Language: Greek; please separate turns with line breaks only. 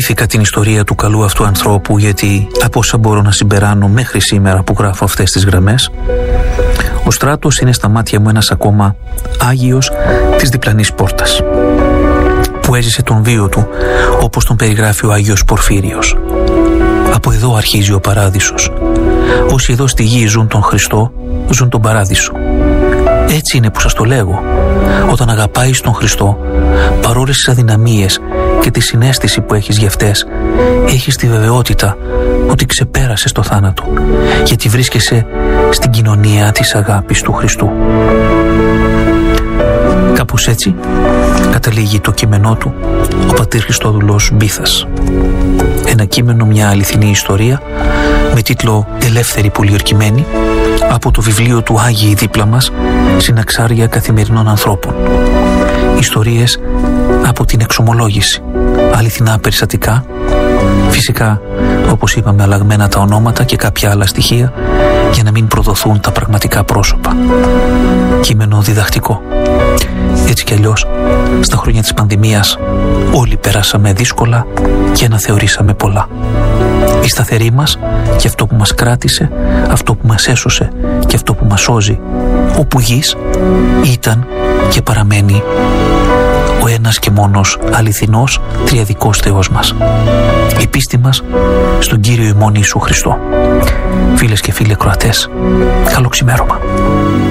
Θυμήθηκα την ιστορία του καλού αυτού ανθρώπου, γιατί από όσα μπορώ να συμπεράνω μέχρι σήμερα που γράφω αυτές τις γραμμές, ο Στράτος είναι στα μάτια μου ένας ακόμα Άγιος της διπλανής πόρτας, που έζησε τον βίο του όπως τον περιγράφει ο Άγιος Πορφύριος. Από εδώ αρχίζει ο παράδεισος. Όσοι εδώ στη γη ζουν τον Χριστό, ζουν τον παράδεισο. Έτσι είναι που σας το λέγω. Όταν αγαπάεις τον Χριστό, παρόλες τις αδυναμίες και τη συναίσθηση που έχεις για αυτές, έχεις τη βεβαιότητα ότι ξεπέρασες το θάνατο, γιατί βρίσκεσαι στην κοινωνία της αγάπης του Χριστού. Κάπως έτσι καταλήγει το κείμενό του ο πατήρ Χριστόδουλος Μπίθας. Ένα κείμενο, μια αληθινή ιστορία με τίτλο «Ελεύθερη πολιορκημένη», από το βιβλίο του Άγιοι δίπλα μας, συναξάρια καθημερινών ανθρώπων. Ιστορίες από την εξομολόγηση, αληθινά περιστατικά, φυσικά όπως είπαμε αλλαγμένα τα ονόματα και κάποια άλλα στοιχεία για να μην προδοθούν τα πραγματικά πρόσωπα. Κείμενο διδακτικό. Έτσι κι αλλιώς, στα χρόνια της πανδημίας όλοι περάσαμε δύσκολα και αναθεωρήσαμε πολλά. Η σταθερή μας και αυτό που μας κράτησε, αυτό που μας έσωσε και αυτό που μας σώζει όπου γης, ήταν και παραμένει ο ένας και μόνος αληθινός τριαδικός Θεός μας. Η πίστη μας στον Κύριο ημών Ιησού Χριστό. Φίλες και φίλοι ακροατές, καλό ξημέρωμα.